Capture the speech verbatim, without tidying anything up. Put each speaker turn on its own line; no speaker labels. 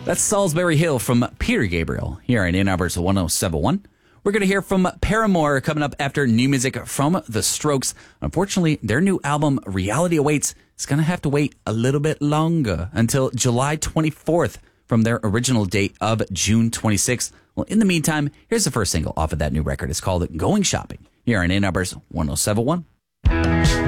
That's Salisbury Hill from Peter Gabriel here in Ann Arbor's one oh seven point one. We're going to hear from Paramore coming up after new music from The Strokes. Unfortunately, their new album, Reality Awaits, is going to have to wait a little bit longer until July twenty-fourth from their original date of June twenty-sixth. Well, in the meantime, here's the first single off of that new record. It's called Going Shopping here in Ann Arbor's one oh seven point one.